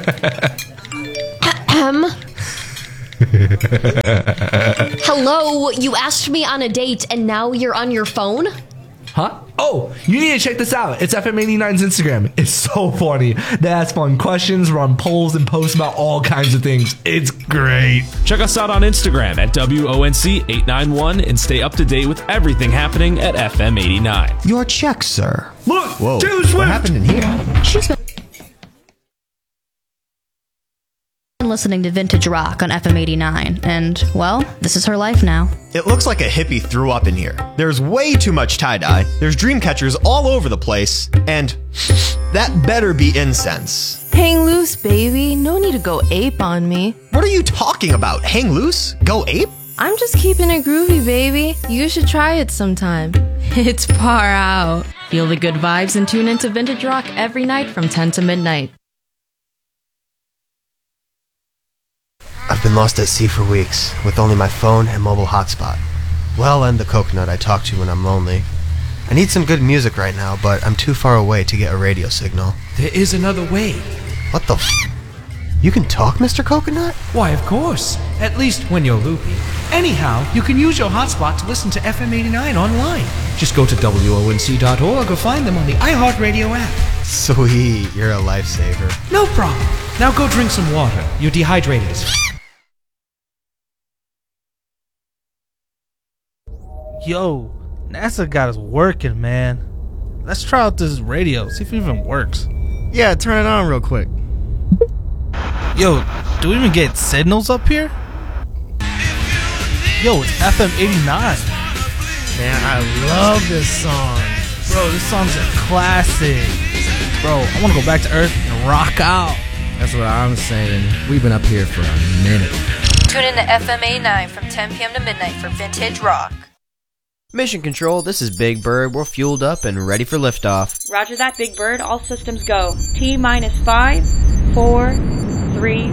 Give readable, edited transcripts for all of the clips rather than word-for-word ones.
Hello, you asked me on a date and now you're on your phone? Huh? Oh, you need to check this out. It's FM89's Instagram. It's so funny. They ask fun questions, run polls, and post about all kinds of things. It's great. Check us out on Instagram at WONC891 and stay up to date with everything happening at FM89. Your check, sir. Look, Whoa, Taylor Swift. what happened in here? She's been listening to vintage rock on FM 89, and, well, this is her life now. It looks like a hippie threw up in here. There's way too much tie-dye, there's dream catchers all over the place, and that better be incense. Hang loose, baby. No need to go ape on me. What are you talking about? Hang loose? Go ape? I'm just keeping it groovy, baby. You should try it sometime. It's far out. Feel the good vibes and tune into Vintage Rock every night from 10 to midnight. I've been lost at sea for weeks, with only my phone and mobile hotspot. Well, and the coconut I talk to when I'm lonely. I need some good music right now, but I'm too far away to get a radio signal. There is another way. What the f***? You can talk, Mr. Coconut? Why, of course. At least when you're loopy. Anyhow, you can use your hotspot to listen to FM 89 online. Just go to WONC.org or find them on the iHeartRadio app. Sweet, you're a lifesaver. No problem. Now go drink some water. You're dehydrated as f***. Yo, NASA got us working, man. Let's try out this radio, see if it even works. Yeah, turn it on real quick. Yo, do we even get signals up here? Yo, it's FM 89. Man, I love this song. Bro, this song's a classic. Bro, I want to go back to Earth and rock out. That's what I'm saying. We've been up here for a minute. Tune in to FM 89 from 10 p.m. to midnight for Vintage Rock. Mission Control, this is Big Bird. We're fueled up and ready for liftoff. Roger that, Big Bird. All systems go. T-minus 5, 4, 3.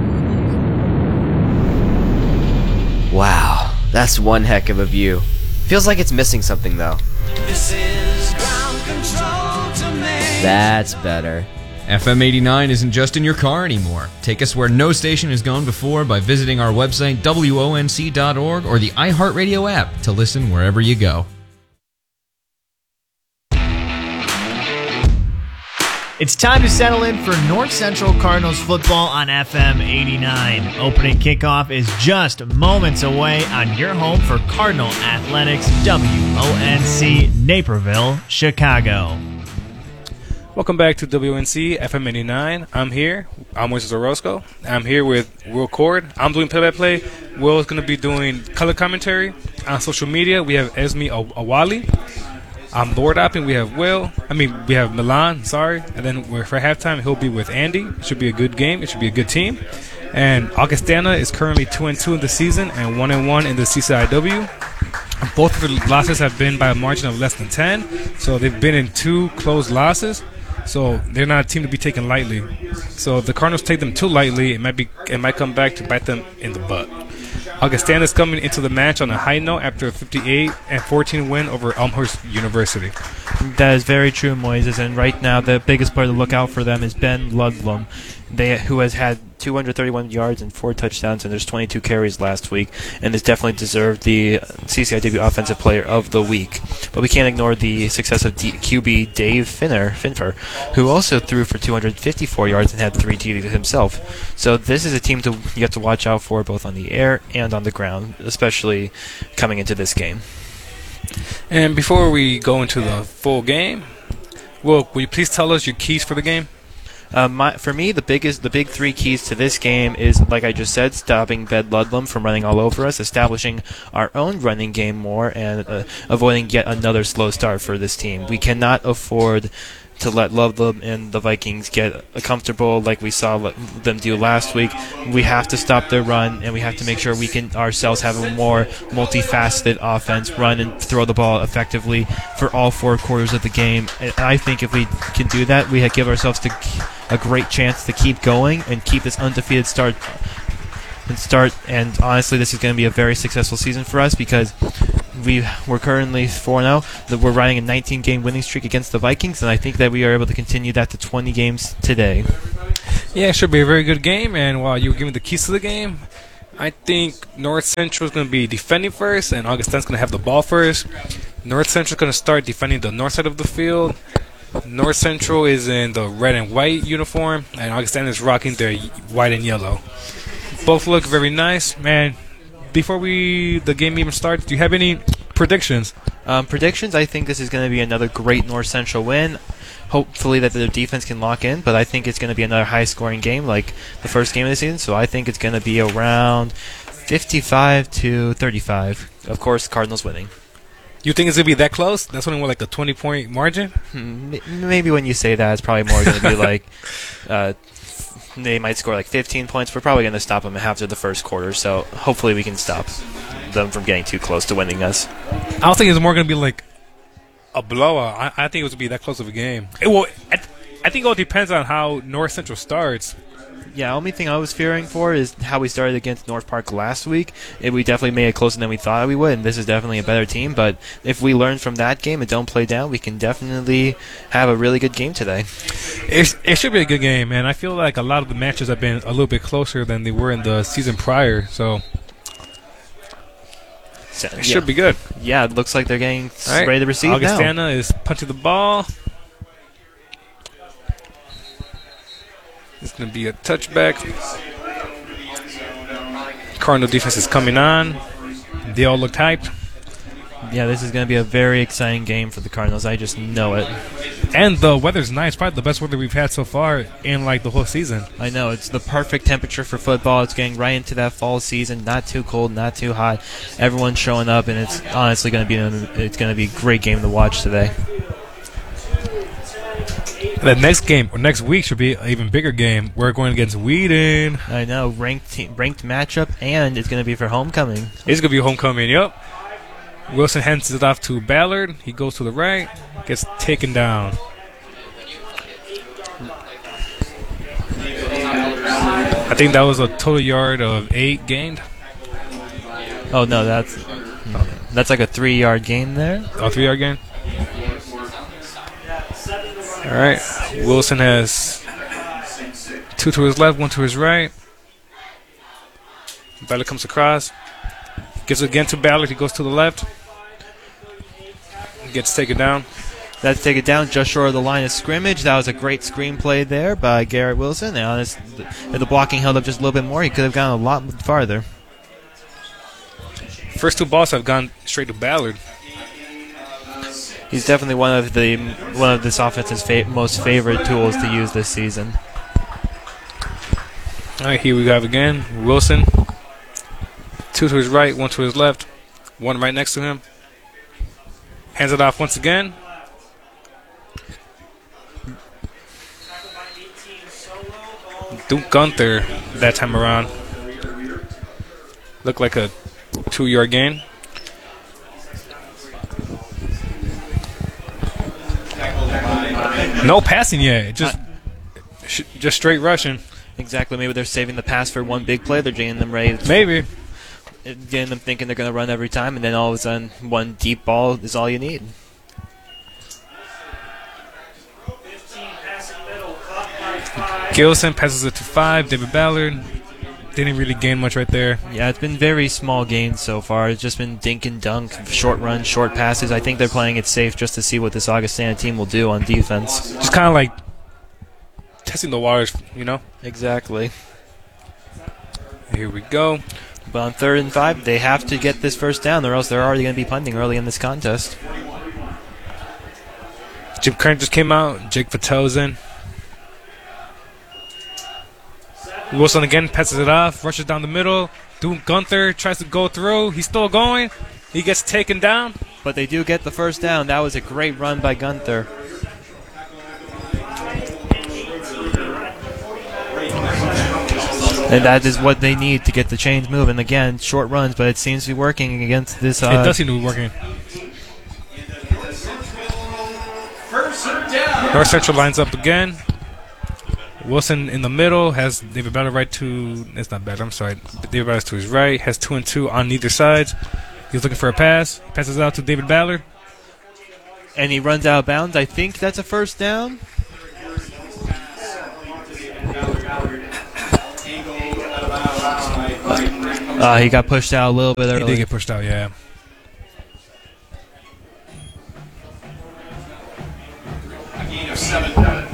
Wow, that's one heck of a view. Feels like it's missing something though. This is ground control to me. That's better. FM 89 isn't just in your car anymore. Take us where no station has gone before by visiting our website WONC.org or the iHeartRadio app to listen wherever you go. It's time to settle in for North Central Cardinals football on FM 89. Opening kickoff is just moments away on your home for Cardinal Athletics, WONC, Naperville, Chicago. Welcome back to WNC FM 89. I'm here. I'm Moises Orozco. I'm here with Will Cord. I'm doing play-by-play. Will is going to be doing color commentary. On social media, we have Esme Awali. I'm Lord Opping. We have we have Milan, and then for halftime, he'll be with Andy. It should be a good game. It should be a good team. And Augustana is currently 2-2 in the season and 1-1 in the CCIW. Both of the losses have been by a margin of less than 10, so they've been in 2 close losses. So they're not a team to be taken lightly. So if the Cardinals take them too lightly, it might come back to bite them in the butt. Augustana is coming into the match on a high note after a 58-14 win over Elmhurst University. That is very true, Moises. And right now, the biggest player to look out for them is Ben Ludlum, who has had 231 yards and 4 touchdowns, and there's 22 carries last week, and has definitely deserved the CCIW Offensive Player of the Week. But we can't ignore the success of QB Dave Finfer, who also threw for 254 yards and had 3 TDs himself. So this is a team you have to watch out for both on the air and on the ground, especially coming into this game. And before we go into the full game, will you please tell us your keys for the game? For me, the big 3 keys to this game is, like I just said, stopping Ben Ludlum from running all over us, establishing our own running game more, and avoiding yet another slow start for this team. We cannot afford to let Ludlum and the Vikings get comfortable like we saw them do last week. We have to stop their run, and we have to make sure we can ourselves have a more multifaceted offense, run and throw the ball effectively for all 4 quarters of the game. And I think if we can do that, we give ourselves a great chance to keep going and keep this undefeated start. And honestly, this is going to be a very successful season for us because we're currently 4-0. We're riding a 19-game winning streak against the Vikings, and I think that we are able to continue that to 20 games today. Yeah, it should be a very good game. And while you were giving the keys to the game, I think North Central is going to be defending first, and Augustine's going to have the ball first. North Central is going to start defending the north side of the field. North Central is in the red and white uniform, and Augustine is rocking their white and yellow. Both look very nice, man. Before the game even starts, do you have any predictions? Predictions, I think this is going to be another great North Central win. Hopefully that their defense can lock in, but I think it's going to be another high-scoring game like the first game of the season, so I think it's going to be around 55-35. Of course, Cardinals winning. You think it's going to be that close? That's only like a 20-point margin? Maybe when you say that, it's probably more going to be like they might score like 15 points. We're probably going to stop them after the first quarter, so hopefully we can stop them from getting too close to winning us. I don't think it's more going to be like a blowout. I think it would be that close of a game. I think it all depends on how North Central starts. Yeah, only thing I was fearing for is how we started against North Park last week. We definitely made it closer than we thought we would, and this is definitely a better team. But if we learn from that game and don't play down, we can definitely have a really good game today. It should be a good game, man. I feel like a lot of the matches have been a little bit closer than they were in the season prior, so it should be good. Yeah, it looks like they're getting ready to receive Augustana now. is punching the ball. It's going to be a touchback. Cardinal defense is coming on. They all looked hyped. Yeah, this is going to be a very exciting game for the Cardinals. I just know it. And the weather's nice. Probably the best weather we've had so far in like the whole season. I know. It's the perfect temperature for football. It's getting right into that fall season. Not too cold, not too hot. Everyone's showing up, and it's honestly going to be a great game to watch today. The next game or next week should be an even bigger game. We're going against Wheaton. I know, ranked matchup, and it's going to be for homecoming. It's going to be homecoming. Yep. Wilson hands it off to Ballard. He goes to the right, gets taken down. I think that was a total yard of 8 gained. Oh no, that's like a 3-yard gain there. Oh, 3-yard gain. All right, Wilson has 2 to his left, 1 to his right. Ballard comes across, gives it again to Ballard. He goes to the left, gets taken down. That's taken down just short of the line of scrimmage. That was a great screen play there by Garrett Wilson. And if the blocking held up just a little bit more, he could have gone a lot farther. First 2 balls have gone straight to Ballard. He's definitely one of this offense's most favorite tools to use this season. All right, here we go again. Wilson, 2 to his right, 1 to his left, 1 right next to him. Hands it off once again. Duke Gunther that time around. Looked like a 2-yard gain. No passing yet. Just straight rushing. Exactly. Maybe they're saving the pass for one big play. They're getting them ready. Maybe. Getting them thinking they're going to run every time, and then all of a sudden, one deep ball is all you need. Gilson passes it to 5. David Ballard didn't really gain much right there. Yeah, it's been very small gains so far. It's just been dink and dunk, short runs, short passes. I think they're playing it safe just to see what this Augustana team will do on defense. Just kind of like testing the waters, you know? Exactly. Here we go. But on 3rd and 5, they have to get this first down, or else they're already going to be punting early in this contest. Jim Kern just came out. Jake Patel's in. Wilson again passes it off, rushes down the middle. Duke Gunther tries to go through. He's still going. He gets taken down. But they do get the first down. That was a great run by Gunther. And that is what they need to get the chains moving. Again, short runs, but it seems to be working against this. It does seem to be working. North Central lines up again. Wilson in the middle has David Ballard right to. It's not bad. I'm sorry. David Ballard's to his right. Has 2 and 2 on either side. He's looking for a pass. He passes out to David Ballard. And he runs out of bounds. I think that's a first down. He got pushed out a little bit early. He did get pushed out, yeah. A gain of 7.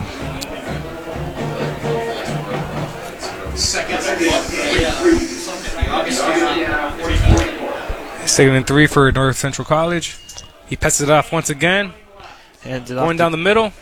Second and 3 for North Central College. He passes it off once again. Going down the middle.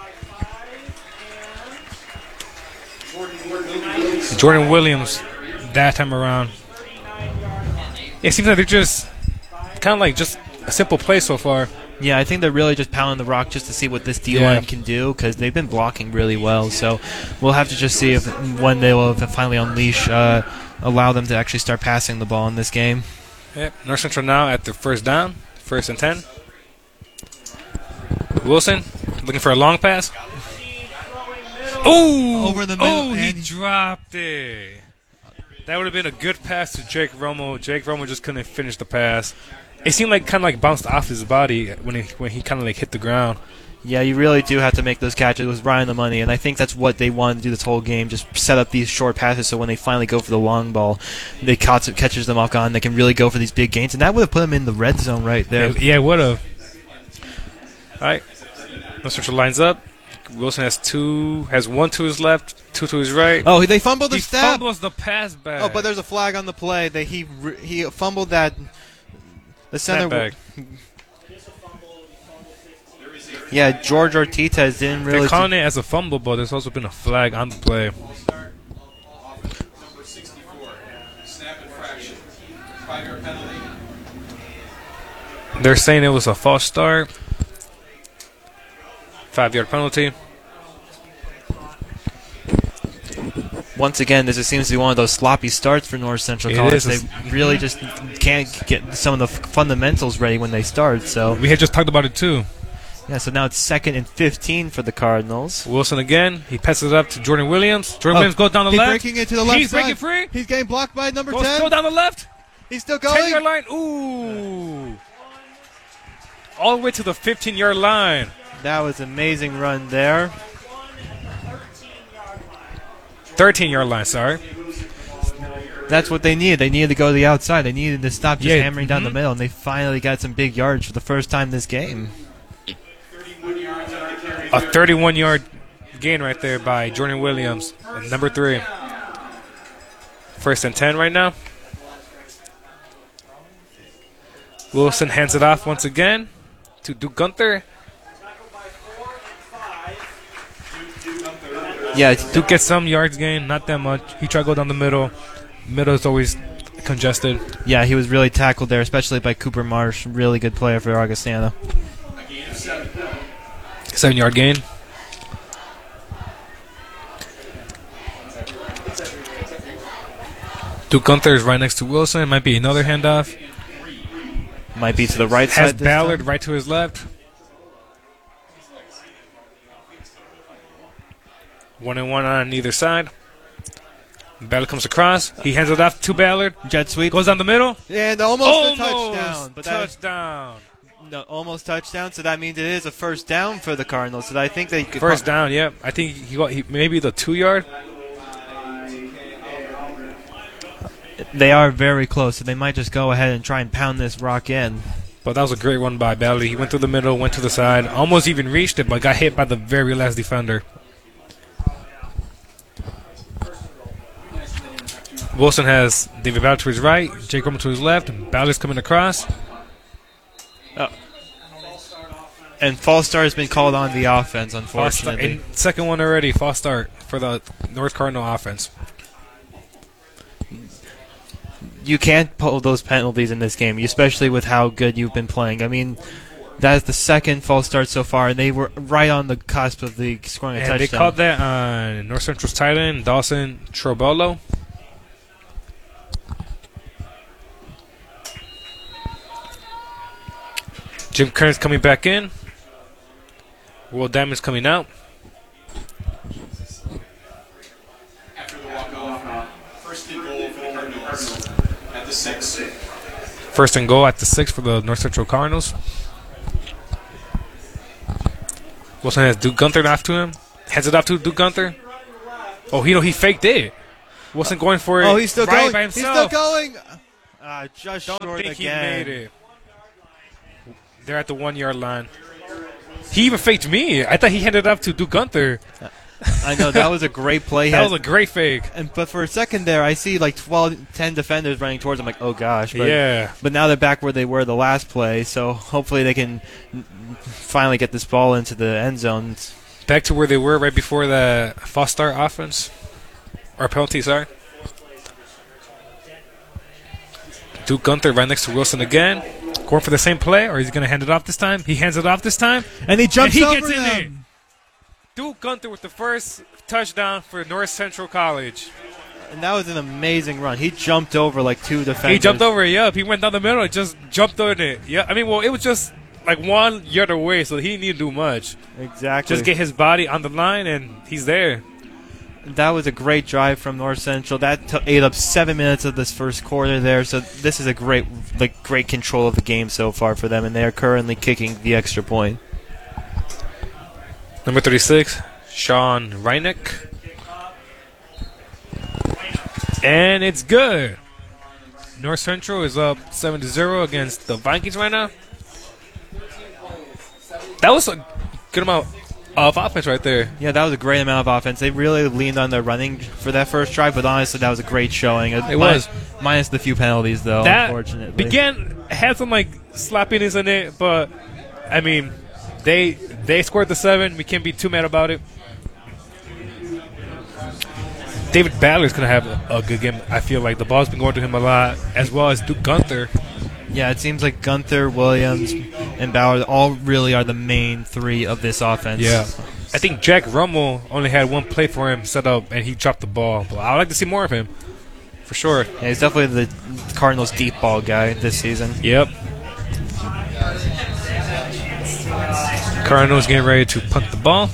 Jordan Williams that time around. It seems like they're just kind of like just a simple play so far. Yeah, I think they're really just pounding the rock just to see what this D-line can do, because they've been blocking really well. So we'll have to just see if when they will finally unleash, allow them to actually start passing the ball in this game. Yep. North Central now at the first down, 1st and 10. Wilson looking for a long pass. Oh, over the middle. Oh, he dropped it. That would have been a good pass to Jake Romo. Jake Romo just couldn't finish the pass. It seemed like kind of like bounced off his body when he kind of like hit the ground. Yeah, you really do have to make those catches. It was right on the money, and I think that's what they wanted to do this whole game, just set up these short passes so when they finally go for the long ball, they catches them off guard, and they can really go for these big gains, and that would have put them in the red zone right there. Yeah, it would have. All right. North Central lines up. Wilson has 1 to his left, 2 to his right. Oh, they fumbled the snap. He fumbles the pass back. Oh, but there's a flag on the play that he fumbled that. The center. Back. Yeah, George Ortiz didn't really. They're calling it as a fumble, but there's also been a flag on the play. They're saying it was a false start. 5-yard penalty. Once again, this seems to be one of those sloppy starts for North Central College. They really just can't get some of the fundamentals ready when they start. So we had just talked about it too. Yeah, so now it's 2nd and 15 for the Cardinals. Wilson again. He passes it up to Jordan Williams. Jordan Williams goes down the left. He's breaking it to the left. He's side. breaking free. He's getting blocked by number 10. Still down the left. He's still going. 10-yard line. Ooh. All the way to the 15-yard line. That was an amazing run there. 13-yard line, sorry. That's what they needed. They needed to go to the outside. They needed to stop just hammering down the middle, and they finally got some big yards for the first time this game. A 31-yard gain right there by Jordan Williams, number 3. 1st and 10 right now. Wilson hands it off once again to Duke Gunther. Yeah, Duke gets some yards gain, not that much. He tried to go down the middle. Middle is always congested. Yeah, he was really tackled there, especially by Cooper Marsh. Really good player for Augustana. 7-yard gain. Duke Gunther is right next to Wilson. Might be another handoff. Might be to the right side. Has Ballard time. right to his left. 1-and-1 on either side. Ballard comes across. He hands it off to Ballard. Jet sweep. Goes down the middle. And almost a touchdown. But touchdown. No, almost touchdown. So that means it is a first down for the Cardinals. So I think they could first down. Yeah, I think he maybe the 2-yard. They are very close, so they might just go ahead and try and pound this rock in. But that was a great run by Ballard. He went through the middle, went to the side, almost even reached it, but got hit by the very last defender. Wilson has David Ballard to his right, Jake Roman to his left, and Ballard's coming across. And false start has been called on the offense, unfortunately. Second one already, false start for the North Cardinal offense. You can't pull those penalties in this game, especially with how good you've been playing. I mean, that is the second false start so far, and they were right on the cusp of the scoring a touchdown. They called that on North Central's tight end, Dawson Trobolo. Jim Kern's coming back in. Will Diamond's coming out. After the walk-off, first and goal for the Cardinals at the 6. First and goal at the 6 for the North Central Cardinals. Wilson has Duke Gunther off to him. Hands it off to Duke Gunther. Oh, he faked it. Wilson going for it. Oh, he's still right going. by He's himself. still going. Just Don't short think again. he made it. They're at the 1 yard line. He even faked me. I thought he handed it up to Duke Gunther. I know, that was a great play. That was a great fake. But for a second there, I see like 10 defenders running towards him. Like, oh gosh. But, Yeah. But now they're back where they were the last play, so hopefully they can finally get this ball into the end zone. Back to where they were right before the false start offense. Or penalty, sorry. Duke Gunther right next to Wilson again. Going for the same play, or he's going to hand it off this time. He hands it off this time. And he jumps over gets in there. them. Duke Gunther with the first touchdown for North Central College. And that was an amazing run. He jumped over like two defenders. He jumped over it, yep. He went down the middle and just jumped on it. Yeah, I mean, well, it was just like 1 yard away, so he didn't need to do much. Exactly. Just get his body on the line, and he's there. That was a great drive from North Central. That ate up 7 minutes of this first quarter there. So this is a great control of the game so far for them, and they are currently kicking the extra point. Number 36, Sean Reinick. And it's good. North Central is up 7-0 against the Vikings right now. That was a good amount of offense right there. Yeah, that was a great amount of offense. They really leaned on their running for that first drive, but honestly, that was a great showing. It was. Minus the few penalties, though, That unfortunately. had some sloppiness in it, but, I mean, they scored the 7. We can't be too mad about it. David Badler's going to have a good game. I feel like the ball's been going to him a lot, as well as Duke Gunther. Yeah, it seems like Gunther, Williams, and Bauer all really are the main three of this offense. Yeah. I think Jack Rummel only had one play for him set up, and he dropped the ball. But I'd like to see more of him, for sure. Yeah, he's definitely the Cardinals' deep ball guy this season. Yep. Cardinals getting ready to punt the ball.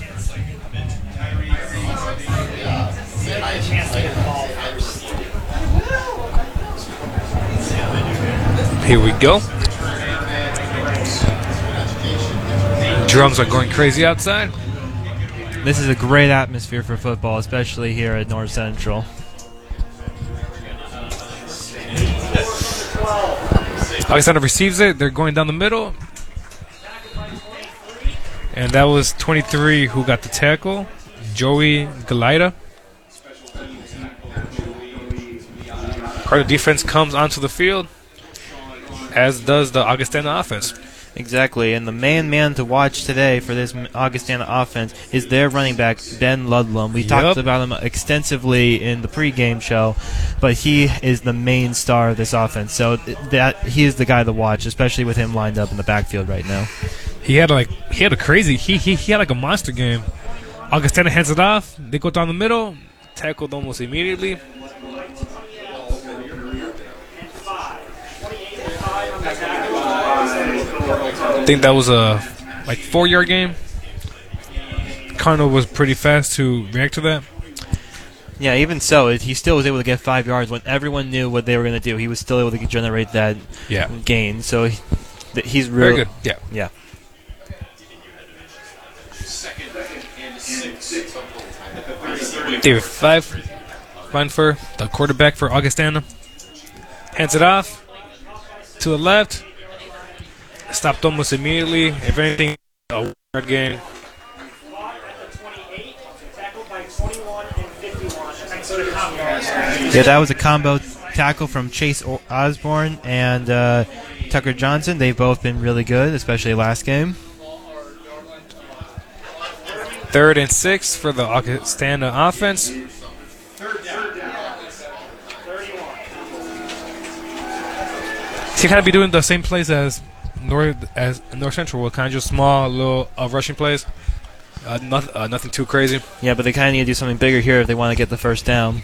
Here we go. Drums are going crazy outside. This is a great atmosphere for football, especially here at North Central. Alexander receives it. They're going down the middle. And that was 23 who got the tackle. Joey Galida. Cardinal defense comes onto the field, as does the Augustana offense. Exactly, and the man to watch today for this Augustana offense is their running back, Ben Ludlum. We talked about him extensively in the pregame show, but he is the main star of this offense. So he is the guy to watch, especially with him lined up in the backfield right now. He had a crazy he had like a monster game. Augustana hands it off. They go down the middle, tackled almost immediately. I think that was a 4-yard game. Cardinal was pretty fast to react to that. Yeah, even so, he still was able to get 5 yards when everyone knew what they were going to do. He was still able to generate that gain. So he's really very good. Yeah. Yeah. David Pfeiffer, the quarterback for Augustana, hands it off to the left. Stopped almost immediately. If anything, a 1-yard gain. Yeah, that was a combo tackle from Chase Osborne and Tucker Johnson. They've both been really good, especially last game. 3rd and 6 for the Augustana offense. So you kind of be doing the same plays as North Central, with kind of just small little rushing plays. Nothing too crazy. Yeah, but they kind of need to do something bigger here if they want to get the first down.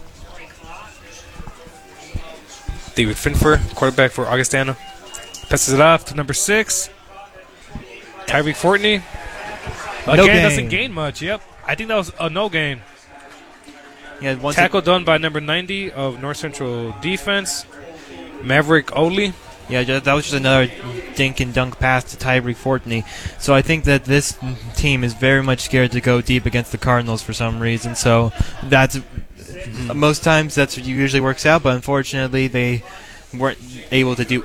David Finfer, quarterback for Augustana, passes it off to number 6, Tyreek Fortney. Again, doesn't gain much. Yep, I think that was a no gain. Yeah, tackle done by number 90 of North Central defense, Maverick Oley. Yeah, that was just another dink and dunk pass to Tyreek Fortney. So I think that this team is very much scared to go deep against the Cardinals for some reason. So that's Most times that's what usually works out, but unfortunately they weren't able to do